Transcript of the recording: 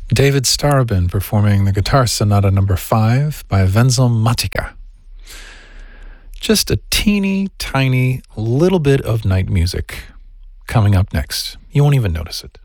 David Starobin performing the Guitar Sonata No. 5 by Wenzel Matica. Just a teeny tiny little bit of night music coming up next. You won't even notice it.